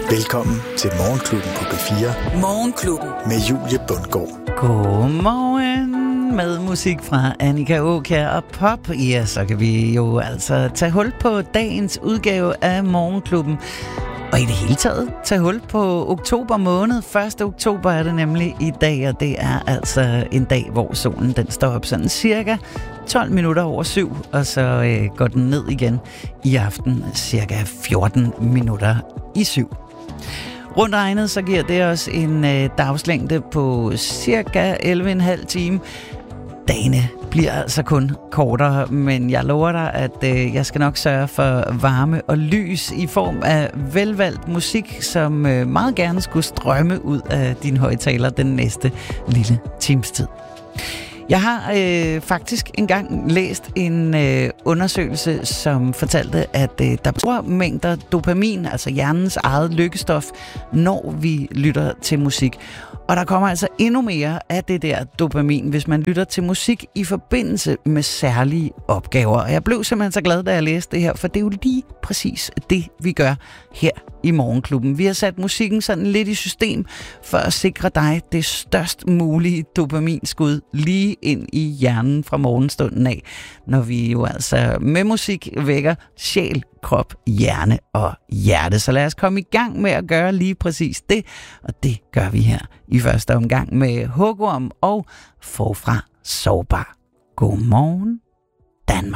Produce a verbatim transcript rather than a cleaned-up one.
Velkommen til Morgenklubben på B fire. Morgenklubben. Med Julie Bundgaard. Godmorgen med musik fra Annika Aakjær og pop. Ja, så kan vi jo altså tage hul på dagens udgave af Morgenklubben. Og i det hele taget tage hul på oktober måned. første oktober er det nemlig i dag, og det er altså en dag, hvor solen den står op sådan cirka tolv minutter over syv, og så øh, går den ned igen i aften cirka fjorten minutter i syv. Rundt regnet så giver det os en øh, dagslængde på cirka elleve komma fem time. Dagene bliver altså kun kortere, men jeg lover dig, at øh, jeg skal nok sørge for varme og lys i form af velvalgt musik, som øh, meget gerne skulle strømme ud af dine højttaler den næste lille times tid. Jeg har øh, faktisk engang læst en øh, undersøgelse, som fortalte, at øh, der er store mængder dopamin, altså hjernens eget lykkestof, når vi lytter til musik. Og der kommer altså endnu mere af det der dopamin, hvis man lytter til musik i forbindelse med særlige opgaver. Og jeg blev simpelthen så glad, da jeg læste det her, for det er jo lige præcis det, vi gør her i Morgenklubben. Vi har sat musikken sådan lidt i system for at sikre dig det størst mulige dopaminskud lige ind i hjernen fra morgenstunden af, når vi jo altså med musik vækker sjæl, krop, hjerne og hjerte. Så lad os komme i gang med at gøre lige præcis det, og det gør vi her i første omgang med Hugorm og Forfra Sårbar. Godmorgen, Danmark.